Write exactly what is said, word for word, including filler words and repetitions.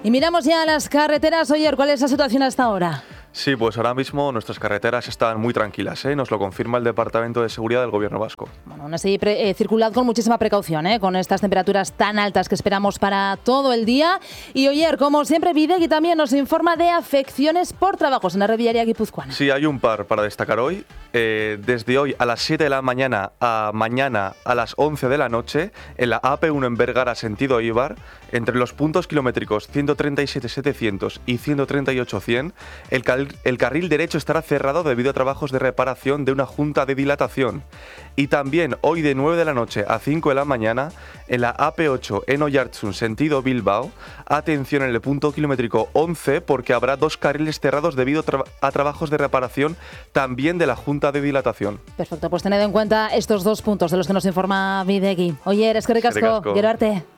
Y miramos ya las carreteras. Oyer, ¿cuál es la situación hasta ahora? Sí, pues ahora mismo nuestras carreteras están muy tranquilas, ¿eh? Nos lo confirma el Departamento de Seguridad del Gobierno Vasco. Bueno, aún así, pre- eh, circulad con muchísima precaución, ¿eh? Con estas temperaturas tan altas que esperamos para todo el día. Y Oyer, como siempre, Bidegui también nos informa de afecciones por trabajos en la Revillaria guipuzcoana. Sí, hay un par para destacar hoy. Eh, desde hoy a las siete de la mañana a mañana a las once de la noche, en la A P uno en Vergara, sentido Eibar, entre los puntos kilométricos ciento treinta y siete setecientos y ciento treinta y ocho cien, el, cal- el carril derecho estará cerrado debido a trabajos de reparación de una junta de dilatación. Y también hoy de nueve de la noche a cinco de la mañana, en la A P ocho en Oiartzun, sentido Bilbao, atención en el punto kilométrico once porque habrá dos carriles cerrados debido a, tra- a trabajos de reparación también de la junta de dilatación. Perfecto, pues tened en cuenta estos dos puntos de los que nos informa Bidegui. Oyer, es que ricasco, Eskerrik asko. gero arte.